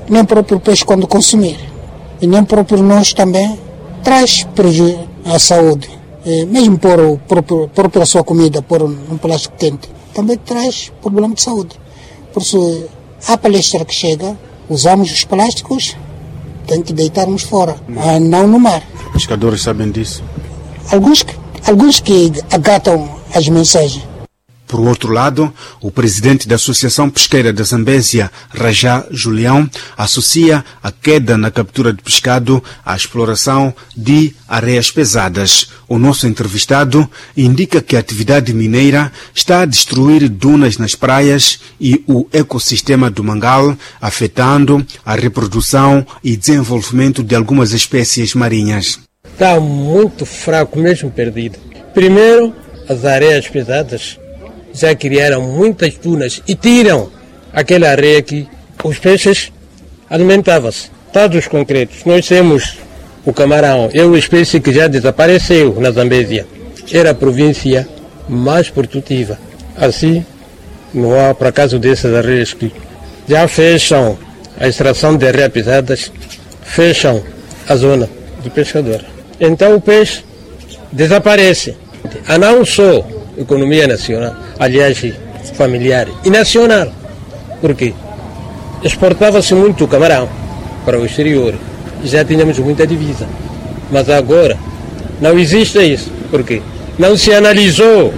nem o próprio peixe quando consumir. E nem o próprio nós também traz prejuízo à saúde. Mesmo pôr a sua comida num plástico quente, também traz problema de saúde. Por isso, a palestra que chega, usamos os plásticos, tem que deitarmos fora, não no mar. Os pescadores sabem disso? Alguns que agatam as mensagens. Por outro lado, o presidente da Associação Pesqueira da Zambésia, Rajá Julião, associa a queda na captura de pescado à exploração de areias pesadas. O nosso entrevistado indica que a atividade mineira está a destruir dunas nas praias e o ecossistema do mangal, afetando a reprodução e desenvolvimento de algumas espécies marinhas. Está muito fraco, mesmo perdido. Primeiro, as areias pesadas já criaram muitas dunas e tiram aquela areia que os peixes alimentavam-se. Dados concretos, nós temos o camarão, é uma espécie que já desapareceu na Zambésia. Era a província mais produtiva. Assim, não há, por acaso dessas areias que já fecham a extração de areias pesadas, fecham a zona do pescador. Então o peixe desaparece. A não só economia nacional, aliás, familiar e nacional. Por quê? Exportava-se muito camarão para o exterior e já tínhamos muita divisa. Mas agora não existe isso. Por quê? Não se analisou,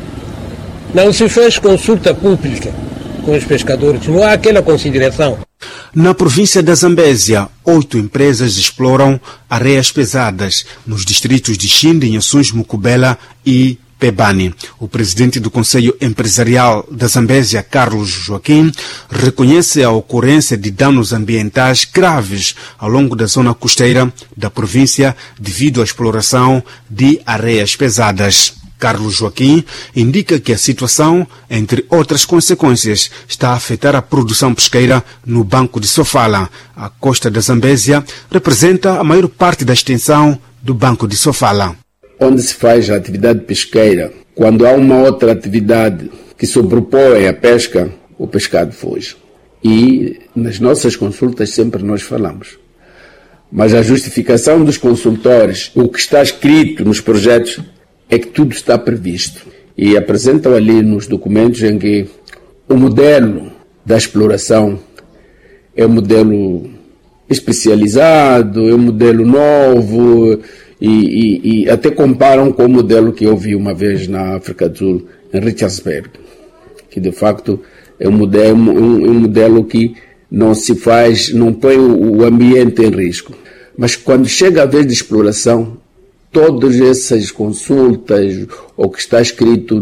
não se fez consulta pública com os pescadores, não há aquela consideração. Na província da Zambésia, 8 empresas exploram areias pesadas nos distritos de Xinde, Inhaçuns, Mucubela e Pebani. O presidente do Conselho Empresarial da Zambésia, Carlos Joaquim, reconhece a ocorrência de danos ambientais graves ao longo da zona costeira da província devido à exploração de areias pesadas. Carlos Joaquim indica que a situação, entre outras consequências, está a afetar a produção pesqueira no Banco de Sofala. A costa da Zambésia representa a maior parte da extensão do Banco de Sofala. Onde se faz a atividade pesqueira, quando há uma outra atividade que sobrepõe a pesca, o pescado foge. E nas nossas consultas sempre nós falamos. Mas a justificação dos consultores, o que está escrito nos projetos, é que tudo está previsto. E apresentam ali nos documentos em que o modelo da exploração é um modelo especializado, é um modelo novo, e até comparam com o modelo que eu vi uma vez na África do Sul, em Richardsburg, que de facto é um modelo que não se faz, não põe o ambiente em risco. Mas quando chega a vez de exploração, todas essas consultas, o que está escrito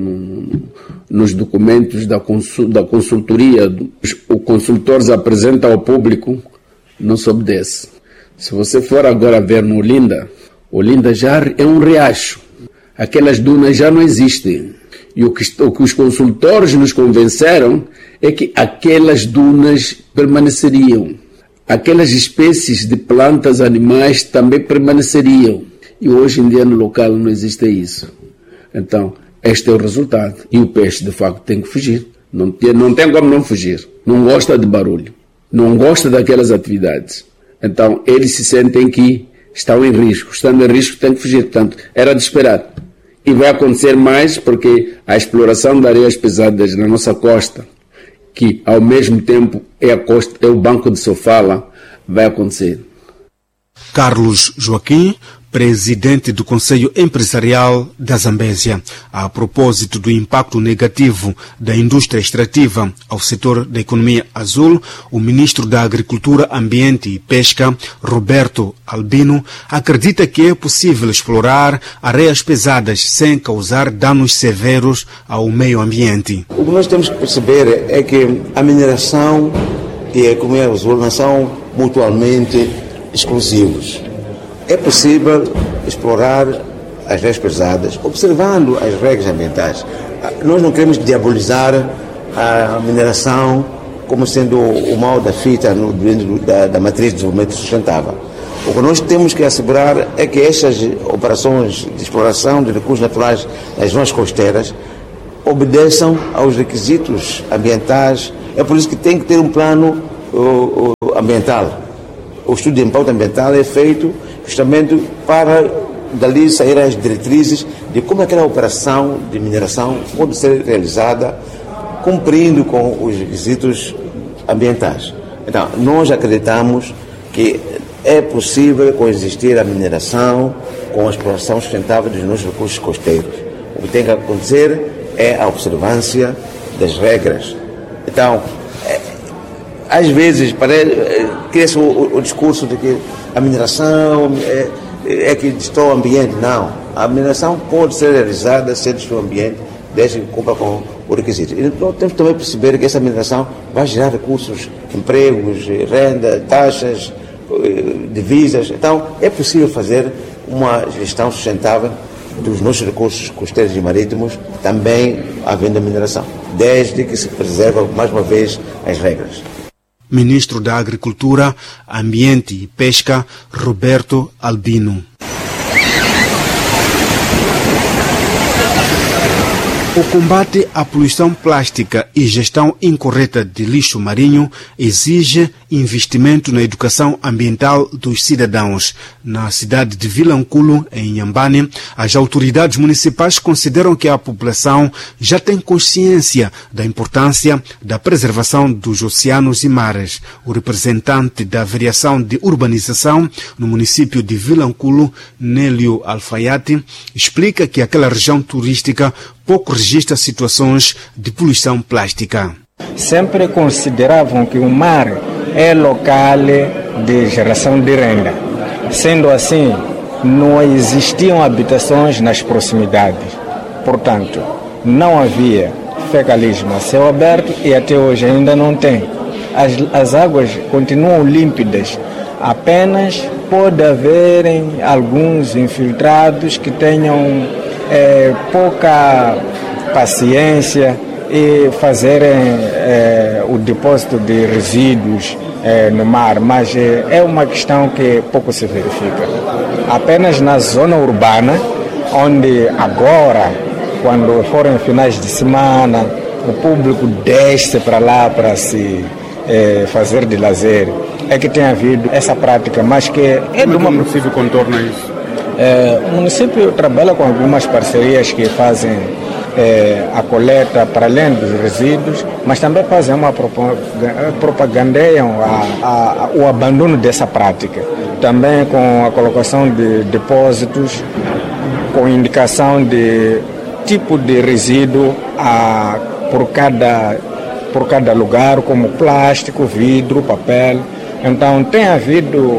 nos documentos da consultoria, os consultores apresentam ao público, não se obedece. Se você for agora ver no Olinda já é um riacho. Aquelas dunas já não existem. E o que os consultores nos convenceram é que aquelas dunas permaneceriam. Aquelas espécies de plantas, animais também permaneceriam. E hoje em dia no local não existe isso. Então, este é o resultado. E o peixe, de facto, tem que fugir. Não tem como não fugir. Não gosta de barulho. Não gosta daquelas atividades. Então, eles se sentem que estão em risco. Estando em risco, têm que fugir. Portanto, era de esperar. E vai acontecer mais porque a exploração de areias pesadas na nossa costa, que ao mesmo tempo é o Banco de Sofala, vai acontecer. Carlos Joaquim, presidente do Conselho Empresarial da Zambésia, a propósito do impacto negativo da indústria extrativa ao setor da economia azul, o ministro da Agricultura, Ambiente e Pesca, Roberto Albino, acredita que é possível explorar areias pesadas sem causar danos severos ao meio ambiente. O que nós temos que perceber é que a mineração e a economia azul não são mutuamente exclusivos. É possível explorar as areias pesadas observando as regras ambientais. Nós não queremos diabolizar a mineração como sendo o mal da fita da matriz de desenvolvimento sustentável. O que nós temos que assegurar é que estas operações de exploração de recursos naturais nas zonas costeiras obedeçam aos requisitos ambientais. É por isso que tem que ter um plano ambiental. O estudo de impacto ambiental é feito justamente para dali sair as diretrizes de como aquela operação de mineração pode ser realizada cumprindo com os requisitos ambientais. Então, nós acreditamos que é possível coexistir a mineração com a exploração sustentável dos nossos recursos costeiros. O que tem que acontecer é a observância das regras. Então, às vezes cria-se o discurso de que a mineração é que destrói o ambiente. Não. A mineração pode ser realizada sem destruir o ambiente, desde que cumpra com o requisito. Então, temos também que perceber que essa mineração vai gerar recursos, empregos, renda, taxas, divisas. Então, é possível fazer uma gestão sustentável dos nossos recursos costeiros e marítimos, também havendo a mineração, desde que se preservam, mais uma vez, as regras. Ministro da Agricultura, Ambiente e Pesca, Roberto Albino. O combate à poluição plástica e gestão incorreta de lixo marinho exige investimento na educação ambiental dos cidadãos. Na cidade de Vilanculo, em Inhambane, as autoridades municipais consideram que a população já tem consciência da importância da preservação dos oceanos e mares. O representante da Variação de Urbanização no município de Vilanculo, Nélio Alfaiate, explica que aquela região turística pouco registra situações de poluição plástica. Sempre consideravam que o mar é local de geração de renda. Sendo assim, não existiam habitações nas proximidades. Portanto, não havia fecalismo a céu aberto e até hoje ainda não tem. As águas continuam límpidas. Apenas pode haver alguns infiltrados que tenham pouca paciência e fazerem o depósito de resíduos no mar, mas é uma questão que pouco se verifica. Apenas na zona urbana, onde agora, quando forem finais de semana, o público desce para lá para se fazer de lazer, é que tem havido essa prática, mas que é de uma... Como é que o município contorna isso? O município trabalha com algumas parcerias que fazem a coleta para além dos resíduos, mas também fazem propagandeiam o abandono dessa prática. Também com a colocação de depósitos, com indicação de tipo de resíduo por cada lugar, como plástico, vidro, papel. Então tem havido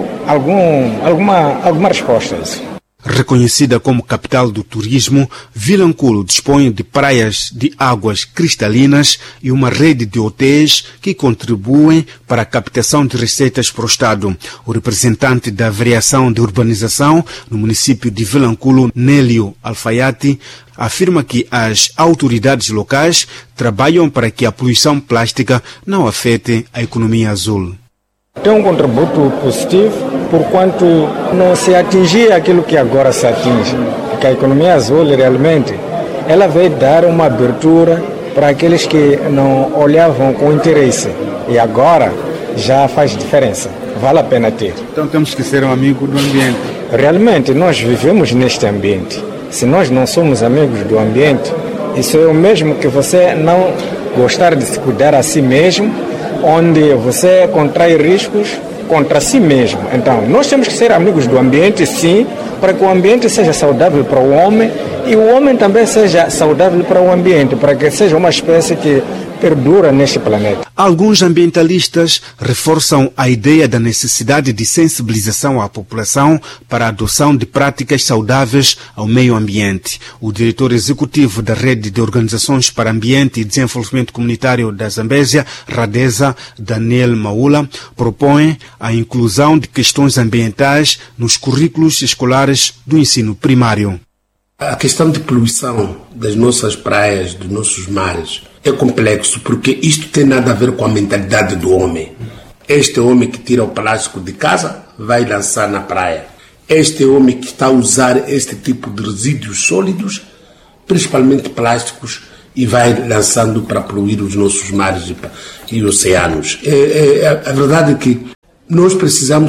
alguma resposta a isso. Reconhecida como capital do turismo, Vilanculo dispõe de praias de águas cristalinas e uma rede de hotéis que contribuem para a captação de receitas para o Estado. O representante da Variação de Urbanização no município de Vilanculo, Nélio Alfaiate, afirma que as autoridades locais trabalham para que a poluição plástica não afete a economia azul. Tem um contributo positivo, porquanto não se atingia aquilo que agora se atinge. Porque a economia azul, realmente, ela veio dar uma abertura para aqueles que não olhavam com interesse. E agora já faz diferença. Vale a pena ter. Então temos que ser um amigo do ambiente. Realmente, nós vivemos neste ambiente. Se nós não somos amigos do ambiente, isso é o mesmo que você não gostar de se cuidar a si mesmo, onde você contrai riscos contra si mesmo. Então, nós temos que ser amigos do ambiente, sim, para que o ambiente seja saudável para o homem e o homem também seja saudável para o ambiente, para que seja uma espécie que perdura neste planeta. Alguns ambientalistas reforçam a ideia da necessidade de sensibilização à população para a adoção de práticas saudáveis ao meio ambiente. O diretor executivo da Rede de Organizações para Ambiente e Desenvolvimento Comunitário da Zambésia, Radesa, Daniel Maula, propõe a inclusão de questões ambientais nos currículos escolares do ensino primário. A questão de poluição das nossas praias, dos nossos mares, é complexo porque isto tem nada a ver com a mentalidade do homem. Este homem que tira o plástico de casa vai lançar na praia. Este homem que está a usar este tipo de resíduos sólidos, principalmente plásticos, e vai lançando para poluir os nossos mares e oceanos. A verdade é que nós precisamos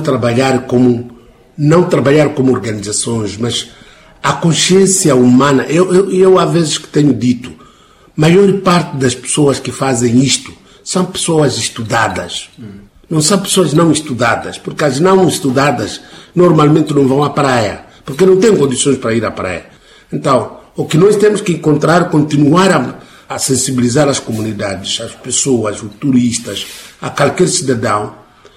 não trabalhar como organizações, mas a consciência humana. Eu às vezes que tenho dito, a maior parte das pessoas que fazem isto são pessoas estudadas. Não são pessoas não estudadas, porque as não estudadas normalmente não vão à praia, porque não têm condições para ir à praia. Então, o que nós temos que encontrar, continuar a sensibilizar as comunidades, as pessoas, os turistas, a qualquer cidadão,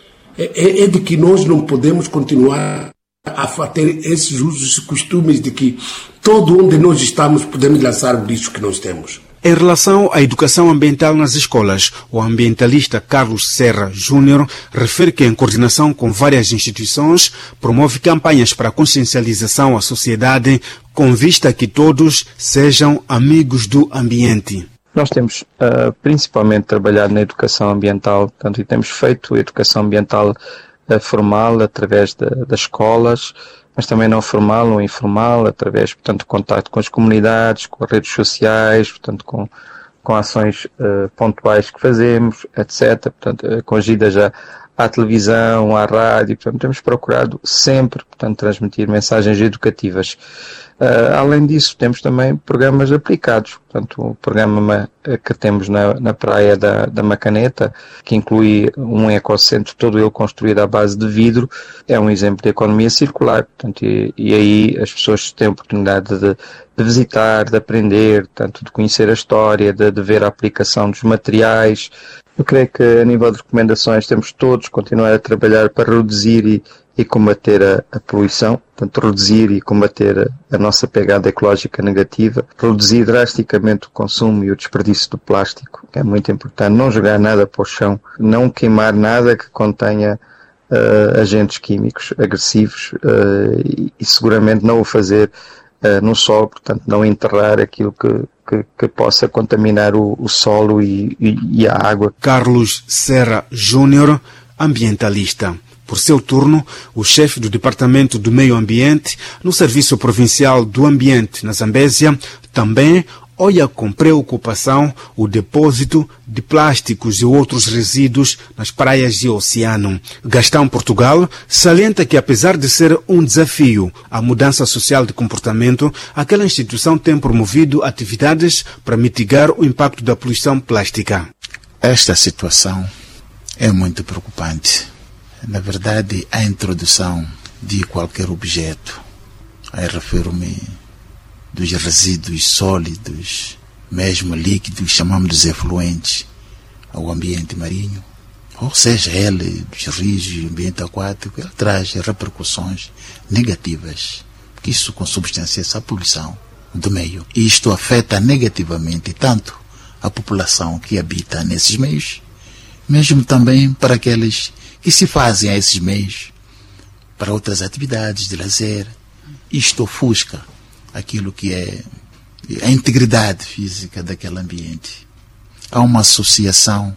é de que nós não podemos continuar a ter esses usos e costumes de que todo onde nós estamos podemos lançar o lixo que nós temos. Em relação à educação ambiental nas escolas, o ambientalista Carlos Serra Júnior refere que, em coordenação com várias instituições, promove campanhas para a consciencialização à sociedade com vista a que todos sejam amigos do ambiente. Nós temos principalmente trabalhado na educação ambiental, portanto, e temos feito educação ambiental formal através das escolas, mas também não formal ou informal, através, portanto, de contato com as comunidades, com as redes sociais, portanto, com ações pontuais que fazemos, etc. Portanto, com ajuda já à televisão, à rádio, portanto, temos procurado sempre, portanto, transmitir mensagens educativas. Além disso, temos também programas aplicados, portanto, o programa que temos na praia da Macaneta, que inclui um ecocentro todo ele construído à base de vidro, é um exemplo de economia circular, portanto, e aí as pessoas têm a oportunidade de visitar, de aprender, tanto de conhecer a história, de ver a aplicação dos materiais. Eu creio que a nível de recomendações temos todos continuar a trabalhar para reduzir e combater a poluição, portanto reduzir e combater a nossa pegada ecológica negativa, reduzir drasticamente o consumo e o desperdício do plástico, que é muito importante, não jogar nada para o chão, não queimar nada que contenha agentes químicos agressivos e seguramente não o fazer no solo, portanto não enterrar aquilo que possa contaminar o solo e a água. Carlos Serra Júnior, ambientalista. Por seu turno, o chefe do Departamento do Meio Ambiente no Serviço Provincial do Ambiente na Zambésia também olha com preocupação o depósito de plásticos e outros resíduos nas praias e oceano. Gastão Portugal salienta que, apesar de ser um desafio à mudança social de comportamento, aquela instituição tem promovido atividades para mitigar o impacto da poluição plástica. Esta situação é muito preocupante. Na verdade, a introdução de qualquer objeto, aí refiro-me dos resíduos sólidos, mesmo líquidos, chamamos de efluentes, ao ambiente marinho, ou seja, ele dos rios, ambiente aquático, ele traz repercussões negativas, porque isso consubstancia essa poluição do meio. E isto afeta negativamente tanto a população que habita nesses meios, mesmo também para aqueles que se fazem a esses meios para outras atividades de lazer. Isto ofusca aquilo que é a integridade física daquele ambiente. Há uma associação,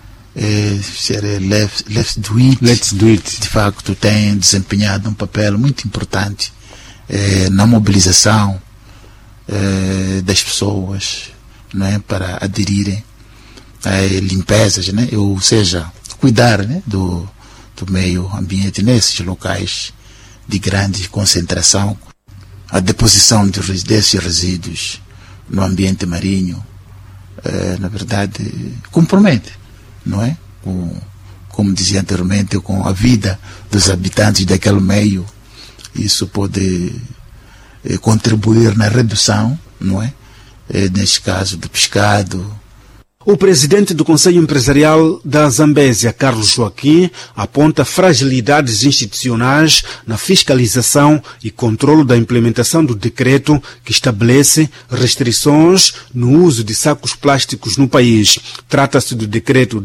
Let's Do It, de facto tem desempenhado um papel muito importante na mobilização das pessoas, não é, para aderirem a limpezas, né, ou seja, cuidar, né, do meio ambiente nesses locais de grande concentração. A deposição desses resíduos no ambiente marinho, na verdade, compromete, não é? Como dizia anteriormente, com a vida dos habitantes daquele meio. Isso pode contribuir na redução, não é? Neste caso, do pescado. O presidente do Conselho Empresarial da Zambésia, Carlos Joaquim, aponta fragilidades institucionais na fiscalização e controlo da implementação do decreto que estabelece restrições no uso de sacos plásticos no país. Trata-se do decreto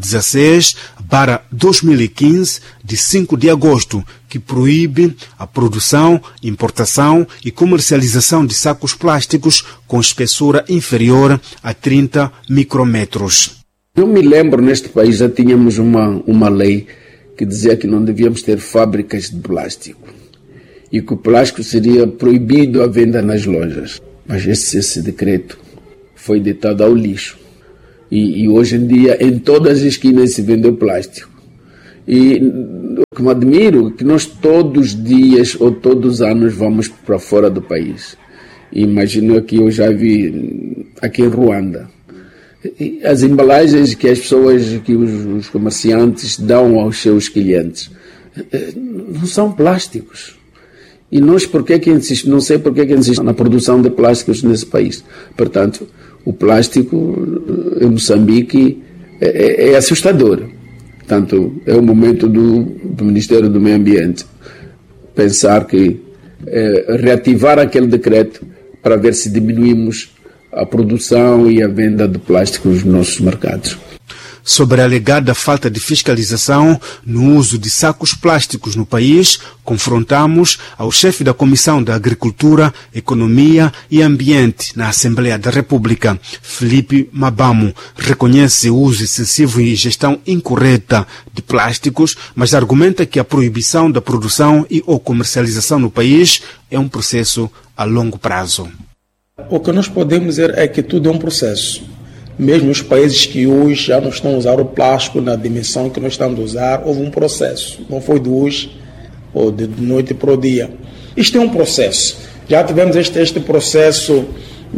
16/2015, de 5 de agosto, que proíbe a produção, importação e comercialização de sacos plásticos com espessura inferior a 30 micrômetros. Eu me lembro, neste país já tínhamos uma lei que dizia que não devíamos ter fábricas de plástico e que o plástico seria proibido a venda nas lojas. Mas esse decreto foi deitado ao lixo. E hoje em dia, em todas as esquinas se vendeu plástico. E o que me admiro é que nós todos os dias ou todos os anos vamos para fora do país. Imagino que eu já vi aqui em Ruanda. As embalagens que as pessoas, que os comerciantes dão aos seus clientes não são plásticos. E nós, não sei porque é que insiste na produção de plásticos nesse país. Portanto, o plástico em Moçambique é assustador. Portanto, é o momento do Ministério do Meio Ambiente pensar que reativar aquele decreto para ver se diminuímos a produção e a venda de plástico nos nossos mercados. Sobre a alegada falta de fiscalização no uso de sacos plásticos no país, confrontamos ao chefe da Comissão da Agricultura, Economia e Ambiente na Assembleia da República, Filipe Mabamo. Reconhece o uso excessivo e gestão incorreta de plásticos, mas argumenta que a proibição da produção e ou comercialização no país é um processo a longo prazo. O que nós podemos dizer é que tudo é um processo. Mesmo os países que hoje já não estão a usar o plástico na dimensão que nós estamos a usar, houve um processo. Não foi de hoje ou de noite para o dia. Isto é um processo. Já tivemos este processo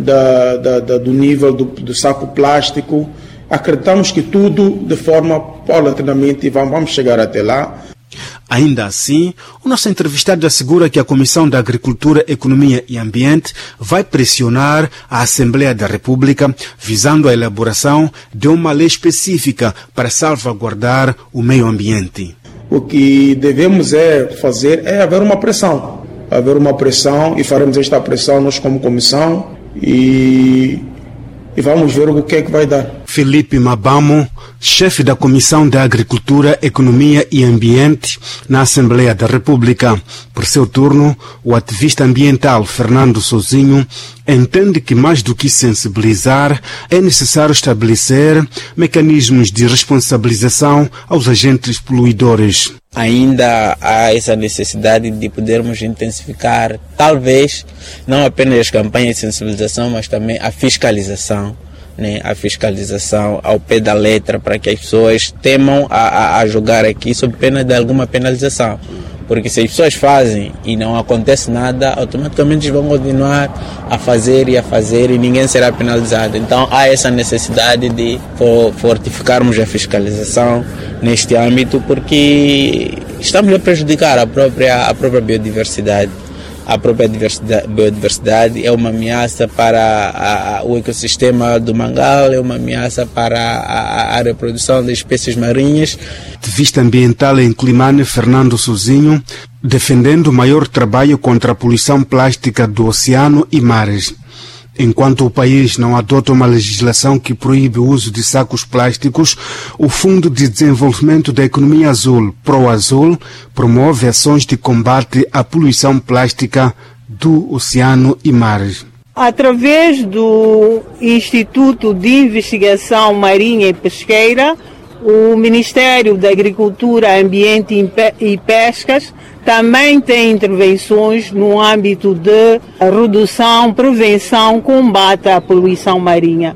do nível do saco plástico. Acreditamos que tudo de forma paulatinamente vamos chegar até lá. Ainda assim, o nosso entrevistado assegura que a Comissão da Agricultura, Economia e Ambiente vai pressionar a Assembleia da República visando a elaboração de uma lei específica para salvaguardar o meio ambiente. O que devemos fazer é haver uma pressão. E faremos esta pressão nós como comissão e vamos ver o que é que vai dar. Filipe Mabamo, chefe da Comissão da Agricultura, Economia e Ambiente na Assembleia da República. Por seu turno, o ativista ambiental Fernando Sozinho entende que mais do que sensibilizar, é necessário estabelecer mecanismos de responsabilização aos agentes poluidores. Ainda há essa necessidade de podermos intensificar, talvez, não apenas as campanhas de sensibilização, mas também a fiscalização. A fiscalização ao pé da letra para que as pessoas temam a jogar aqui sob pena de alguma penalização. Porque se as pessoas fazem e não acontece nada, automaticamente vão continuar a fazer e ninguém será penalizado. Então há essa necessidade de fortificarmos a fiscalização neste âmbito, porque estamos a prejudicar a própria biodiversidade. A própria biodiversidade é uma ameaça para o ecossistema do Mangal, é uma ameaça para a reprodução das espécies marinhas. Ativista ambiental em Climane, Fernando Sozinho, defendendo o maior trabalho contra a poluição plástica do oceano e mares. Enquanto o país não adota uma legislação que proíbe o uso de sacos plásticos, o Fundo de Desenvolvimento da Economia Azul, ProAzul, promove ações de combate à poluição plástica do oceano e mares. Através do Instituto de Investigação Marinha e Pesqueira, o Ministério da Agricultura, Ambiente e Pescas também tem intervenções no âmbito de redução, prevenção, combate à poluição marinha.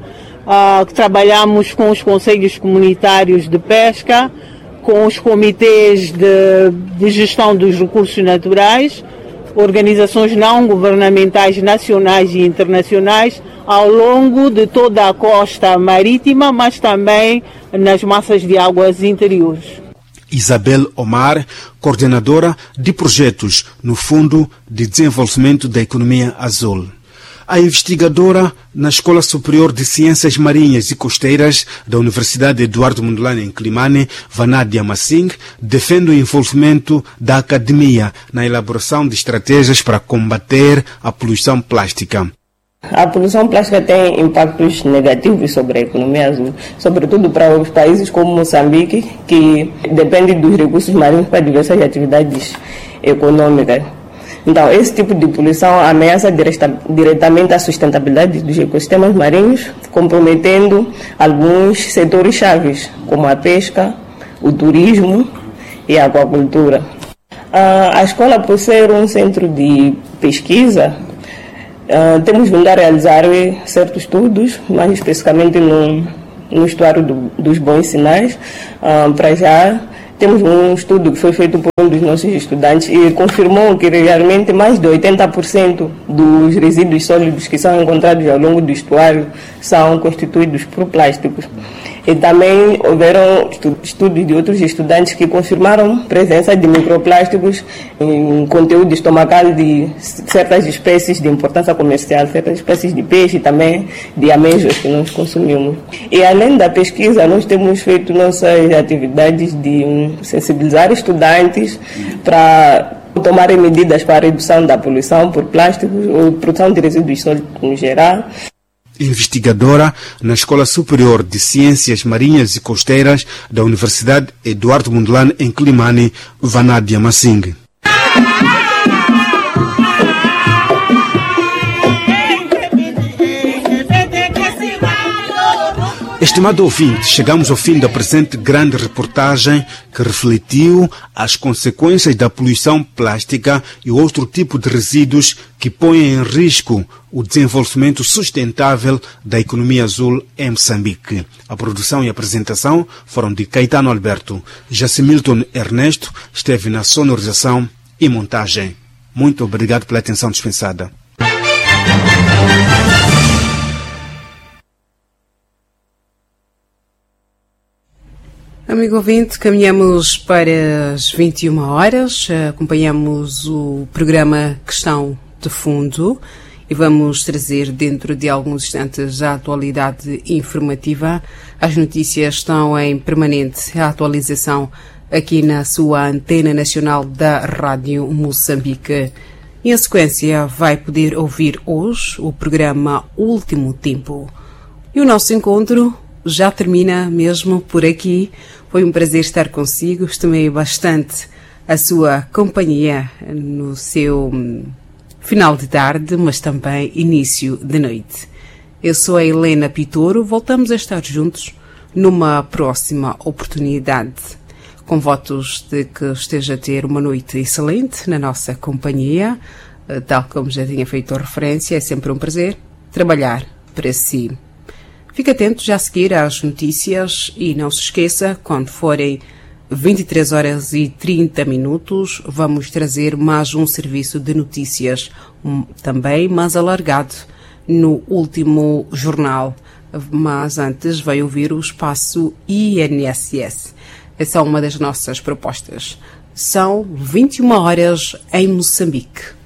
Trabalhamos com os conselhos comunitários de pesca, com os comitês de gestão dos recursos naturais, organizações não governamentais nacionais e internacionais ao longo de toda a costa marítima, mas também nas massas de águas interiores. Isabel Omar, coordenadora de projetos no Fundo de Desenvolvimento da Economia Azul. A investigadora na Escola Superior de Ciências Marinhas e Costeiras da Universidade Eduardo Mondlane em Climane, Vanadia Massing, defende o envolvimento da academia na elaboração de estratégias para combater a poluição plástica. A poluição plástica tem impactos negativos sobre a economia azul, sobretudo para os países como Moçambique, que depende dos recursos marinhos para diversas atividades econômicas. Então, esse tipo de poluição ameaça diretamente a sustentabilidade dos ecossistemas marinhos, comprometendo alguns setores chaves, como a pesca, o turismo e a aquacultura. A escola, por ser um centro de pesquisa, temos vindo a realizar certos estudos, mais especificamente no estuário dos Bons Sinais. Para já Temos um estudo que foi feito por um dos nossos estudantes e confirmou que realmente mais de 80% dos resíduos sólidos que são encontrados ao longo do estuário são constituídos por plásticos. E também houveram estudos de outros estudantes que confirmaram a presença de microplásticos em conteúdo estomacal de certas espécies de importância comercial, certas espécies de peixe e também de amêijoas que nós consumimos. E além da pesquisa, nós temos feito nossas atividades de sensibilizar estudantes para tomarem medidas para a redução da poluição por plásticos ou produção de resíduos sólidos no geral. Investigadora na Escola Superior de Ciências Marinhas e Costeiras da Universidade Eduardo Mondlane, em Climane, Vanadia Massing. Estimado ouvinte, chegamos ao fim da presente grande reportagem que refletiu as consequências da poluição plástica e outro tipo de resíduos que põem em risco o desenvolvimento sustentável da economia azul em Moçambique. A produção e a apresentação foram de Caetano Alberto. Jacimilton Ernesto esteve na sonorização e montagem. Muito obrigado pela atenção dispensada. Amigo ouvinte, caminhamos para as 21 horas, acompanhamos o programa Questão de Fundo e vamos trazer dentro de alguns instantes a atualidade informativa. As notícias estão em permanente atualização aqui na sua antena nacional da Rádio Moçambique. Em sequência, vai poder ouvir hoje o programa Último Tempo. E o nosso encontro já termina mesmo por aqui. Foi um prazer estar consigo. Estimei bastante a sua companhia no seu final de tarde, mas também início de noite. Eu sou a Helena Pitoro. Voltamos a estar juntos numa próxima oportunidade. Com votos de que esteja a ter uma noite excelente na nossa companhia. Tal como já tinha feito referência, é sempre um prazer trabalhar para si. Fique atento já a seguir às notícias e não se esqueça, quando forem 23 horas e 30 minutos, vamos trazer mais um serviço de notícias, também mais alargado no último jornal. Mas antes vai ouvir o espaço INSS. Essa é uma das nossas propostas. São 21 horas em Moçambique.